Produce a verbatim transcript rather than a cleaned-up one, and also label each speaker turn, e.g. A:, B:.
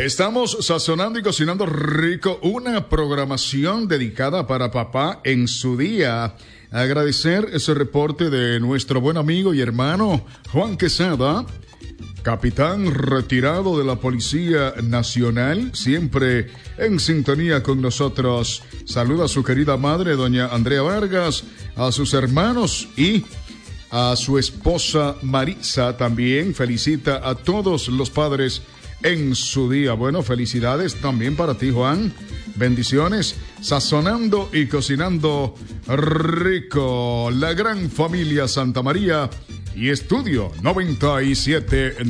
A: Estamos sazonando y cocinando rico, una programación dedicada para papá en su día. Agradecer ese reporte de nuestro buen amigo y hermano Juan Quesada, capitán retirado de la Policía Nacional, siempre en sintonía con nosotros. Saluda a su querida madre, doña Andrea Vargas, a sus hermanos y a su esposa Marisa también. Felicita a todos los padres en su día. Bueno, felicidades también para ti, Juan. Bendiciones, sazonando y cocinando rico. La gran familia Santa María y Estudio noventa y siete